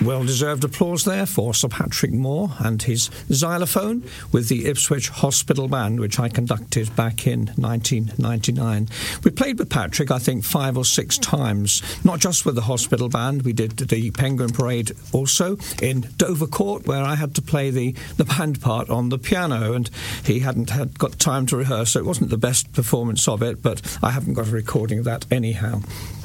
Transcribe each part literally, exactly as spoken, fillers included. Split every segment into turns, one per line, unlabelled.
Well-deserved applause there for Sir Patrick Moore and his xylophone with the Ipswich Hospital Band, which I conducted back in nineteen ninety-nine. We played with Patrick, I think, five or six times, not just with the Hospital Band. We did the Penguin Parade also in Dovercourt, where I had to play the, the band part on the piano, and he hadn't had got time to rehearse, so it wasn't the best performance of it, but I haven't got a recording of that anyhow.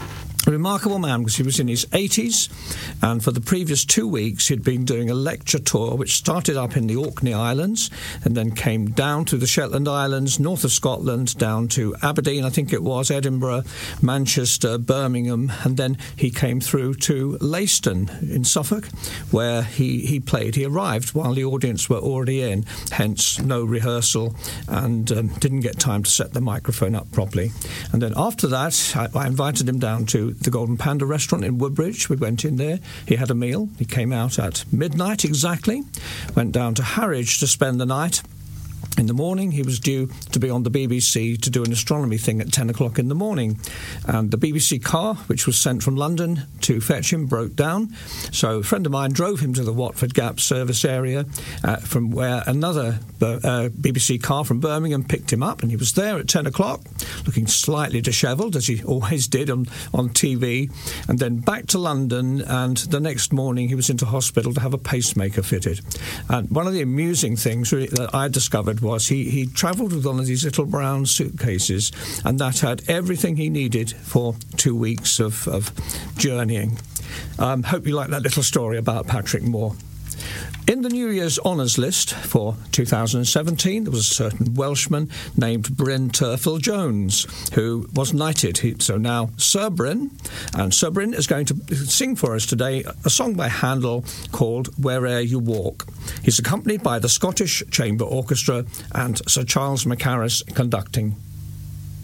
A remarkable man because he was in his eighties, and for the previous two weeks he'd been doing a lecture tour which started up in the Orkney Islands and then came down to the Shetland Islands, north of Scotland, down to Aberdeen, I think it was, Edinburgh, Manchester, Birmingham, and then he came through to Leiston in Suffolk, where he, he played. He arrived while the audience were already in, hence no rehearsal, and um, didn't get time to set the microphone up properly. And then after that, I, I invited him down to the Golden Panda restaurant in Woodbridge. We went in there. He had a meal. He came out at midnight exactly, went down to Harwich to spend the night. In the morning, he was due to be on the B B C to do an astronomy thing at ten o'clock in the morning. And the B B C car, which was sent from London to fetch him, broke down. So a friend of mine drove him to the Watford Gap service area, uh, from where another uh, B B C car from Birmingham picked him up. And he was there at ten o'clock, looking slightly dishevelled, as he always did on, on T V. And then back to London. And the next morning, he was into hospital to have a pacemaker fitted. And one of the amusing things really that I discovered was he, he travelled with one of these little brown suitcases, and that had everything he needed for two weeks of, of journeying. Um, hope you like that little story about Patrick Moore. In the New Year's honours list for two thousand seventeen, there was a certain Welshman named Bryn Terfel Jones, who was knighted. He, so now Sir Bryn, and Sir Bryn is going to sing for us today a song by Handel called Where'er You Walk. He's accompanied by the Scottish Chamber Orchestra and Sir Charles Mackarris conducting.